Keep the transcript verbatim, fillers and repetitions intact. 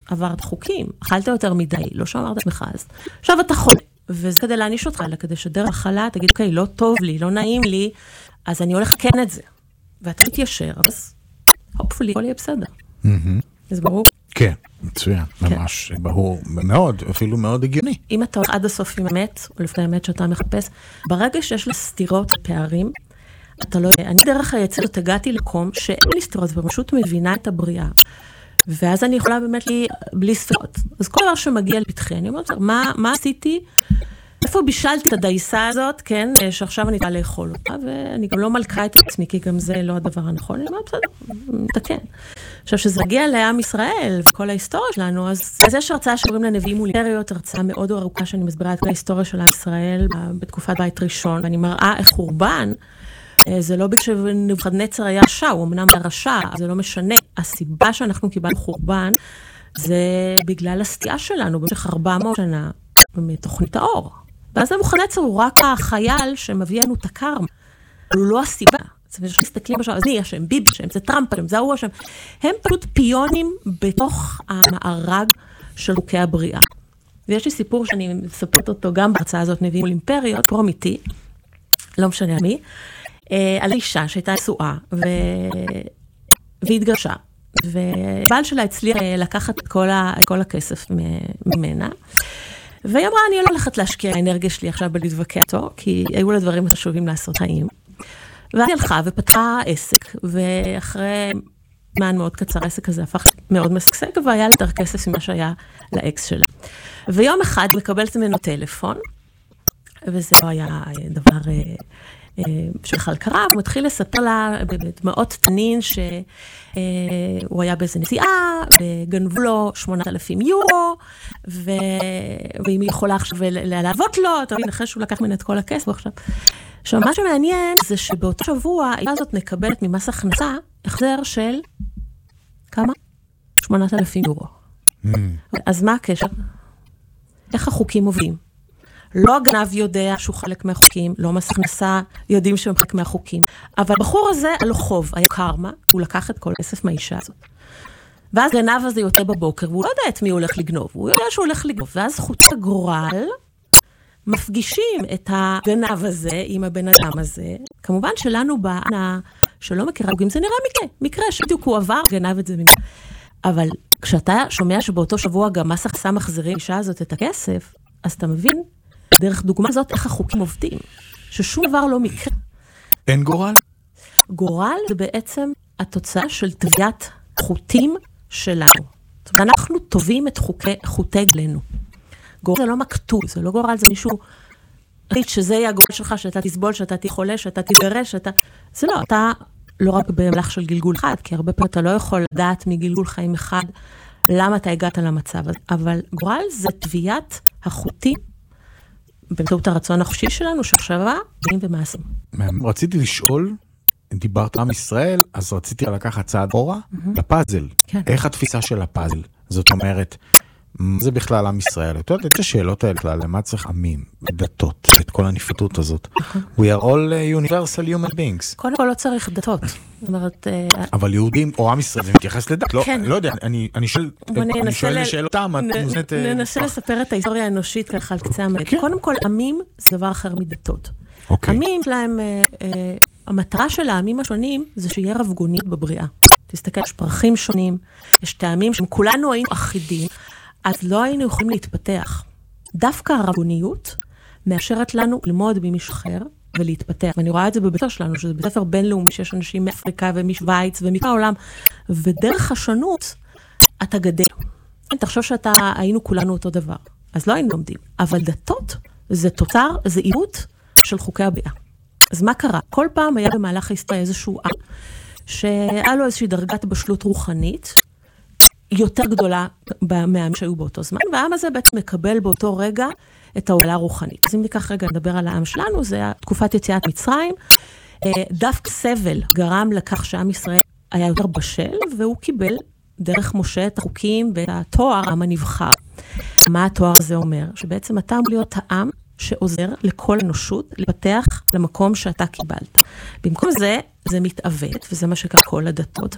עברת חוקים, אכלת יותר מדי, לא שמרת עצמך אז. עכשיו אתה חולה, וזה כדי להעניש אותך, אלא כדי שדרך מחלה, תגיד, אוקיי, לא טוב לי, לא נעים לי, אז אני הולך לקן את זה. ואתה מתיישר, אז hopefully, הכל יהיה בסדר. זה ברור? כן, מצוין, ממש ברור מאוד, אפילו מאוד הגיוני. אם אתה הולך עד הסוף עם האמת, או לפני האמת שאתה מחפש, ברגע שיש לה סתירות פערים, אתה לא... אני דרך היצירות הגעתי לקום שאין לי סתירות, ופשוט מבינה את הבריאה. ואז אני יכולה באמת לי בלי סתירות. אז כל דבר שמגיע לפתחי, אני אומרת, מה, מה עשיתי? איפה בישלתי את הדייסה הזאת, כן, שעכשיו אני באה לאכול אותה, ואני גם לא מלכה את עצמי, כי גם זה לא הדבר הנכון, אני אומרת, בסדר, מתקן. עכשיו, שזה הגיע לעם ישראל, וכל ההיסטוריה שלנו, אז, אז יש הרצאה שקוראים לנביאים ולאימפריות, הרצאה מאוד ארוכה שאני מסבירה את כל ההיסטוריה של עם ישראל, בתקופת בית ראשון, ואני מראה איך חורבן, זה לא בגלל שנבוכדנצר היה רשע, הוא אמנם היה רשע, זה לא משנה. הסיבה שאנחנו קיבלנו חורבן, זה בגלל הסטייה שלנו, במשך ארבע מאות שנה, מתוכנית האור. ואז נבוכדנצר הוא רק החייל שמביא לנו את הקרמה. הוא לא הסיבה. זה מסתכלים בשביל, אז מי השם, ביבי השם, זה טראמפ השם, זה הוא השם. הם פשוט פיונים בתוך המארג של חוקי הבריאה. ויש לי סיפור שאני מספרת אותו גם בהרצאה הזאת, נביאים ולאימפריות, סיפור אמיתי, לא משנה מי, על אישה שהייתה נשואה, והתגרשה. ובעל שלה הצליח לקחת את כל הכסף ממנה, והיא אמרה, אני לא הולכת להשקיע האנרגיה שלי עכשיו בלהתווכח אותו, כי היו לה דברים חשובים לעשות חיים. ואז היא הלכה ופתחה עסק, ואחרי זמן מאוד קצר, העסק הזה הפך מאוד משגשג, והיה לה יותר כסף ממה שהיה לאקס שלה. ויום אחד מקבלת ממנו טלפון, וזה לא היה דבר שבכלל קרה, הוא מתחיל לספר לה בדמעות תנין שהוא היה באיזה נסיעה, וגנבו לו שמונת אלפים יורו, ואם היא יכולה עכשיו להלוות לו, תבין, אחרי שהוא לקח ממנה את כל הכסף עכשיו. עכשיו, מה שמעניין זה שבאותו שבוע, האישה הזאת מקבלת ממס הכנסה, החזר של כמה? שמונת אלפים יורו. אז מה הקשר? איך החוקים עובדים? לא הגנב יודע שהוא חלק מהחוקים, לא מס הכנסה יודעים שהוא חלק מהחוקים. אבל בחור הזה, על חוב, היה קרמה, הוא לקח את כל הכסף מהאישה הזאת. ואז גנב הזה יוצא בבוקר, והוא לא יודע את מי הוא הולך לגנוב, הוא יודע שהוא הולך לגנוב. ואז חוץ הגורל, מפגישים את הגנב הזה עם הבן אדם הזה. כמובן שלנו בענה, שלא מכירה חוקים, זה נראה מקרה, מקרה שבדיוק הוא עבר, גנב את זה ממנו. אבל כשאתה שומע שבאותו שבוע גם מס הכנסה מחזירים לאישה הזאת את הכסף, אז אתה מבין, דרך דוגמה זאת, איך החוקים עובדים. ששום דבר לא מקרה. אין גורל? גורל זה בעצם התוצאה של תביעת חוטים שלנו. אנחנו טובים את חוקי, חוטי גלנו. גורל זה לא מכתוב, זה לא גורל, זה מישהו, שזה יהיה הגורל שלך, שאתה תסבול, שאתה תהיה חולה, שאתה תתגרש, שאתה... זה לא, אתה לא רק במהלך של גלגול אחד, כי הרבה פעמים אתה לא יכול לדעת מגלגול חיים אחד, למה אתה הגעת למצב הזה. אבל גורל זה תביעת החוטים, באמצעות הרצון החופשי שלנו, שחשבה, דברים ומעשים. רציתי לשאול, דיברת עם ישראל, אז רציתי לקחת צעד אורה, לפאזל. איך התפיסה של הפאזל? זאת אומרת, מה זה בכלל עם ישראל? אתה יודע, את השאלות האלה כלל, למה צריך עמים, דתות, את כל הנפתות הזאת. We are all universal human beings. קודם כל לא צריך דתות. אבל יהודים או עם ישראל, זה מתייחס לדת. לא יודע, אני שואל לשאלותם. ננסה לספר את ההיסטוריה האנושית ככה על קצה המד. קודם כל, עמים זה דבר אחר מדתות. עמים שלהם, המטרה של העמים השונים זה שיהיה רבגונית בבריאה. תסתכל, יש פרחים שונים, יש טעמים שכולנו היינו אחידים, אז לא היינו יכולים להתפתח. דווקא הרבגוניות מאשרת לנו ללמוד ממישהו אחר ולהתפתח. ואני רואה את זה בבית שלנו, שזה בית ספר בינלאומי, שיש אנשים מאפריקה ומשוויץ ומכל העולם, ודרך השונות אתה גדל. תחשוב שאתה, היינו כולנו אותו דבר. אז לא היינו לומדים. אבל דתות זה תוצר, זה עימות של חוקי הבריאה. אז מה קרה? כל פעם היה במהלך ההיסטוריה איזשהו עם, שהיה לו איזושהי דרגת בשלות רוחנית, יותר גדולה מהעם שהיו באותו זמן, והעם הזה בעצם מקבל באותו רגע את ההובלה הרוחנית. אז אם ניקח רגע, נדבר על העם שלנו, זה תקופת יציאת מצרים, דווקא סבל גרם לכך שעם ישראל היה יותר בשל, והוא קיבל דרך משה את החוקים והתואר, העם הנבחר. מה התואר הזה אומר? שבעצם אתה אמור להיות העם שעוזר לכל אנושות לפתח למקום שאתה קיבלת. במקום זה, זה מתעוות, וזה מה שקרה כל הדתות,